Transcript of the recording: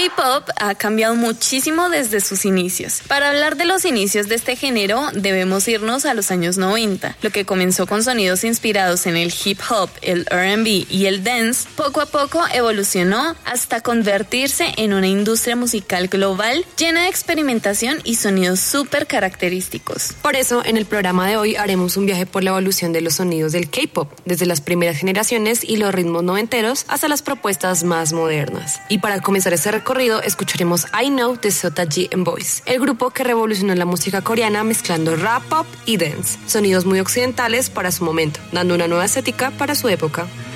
K-pop ha cambiado muchísimo desde sus inicios. Para hablar de los inicios de este género, debemos irnos a los años 90. Lo que comenzó con sonidos inspirados en el hip hop, el R&B y el dance, poco a poco evolucionó hasta convertirse en una industria musical global llena de experimentación y sonidos súper característicos. Por eso, en el programa de hoy haremos un viaje por la evolución de los sonidos del K-pop, desde las primeras generaciones y los ritmos noventeros hasta las propuestas más modernas. Y para comenzar este recorrido, escucharemos I Know de Sotaji and Boys, el grupo que revolucionó la música coreana mezclando rap, pop y dance, sonidos muy occidentales para su momento, dando una nueva estética para su época.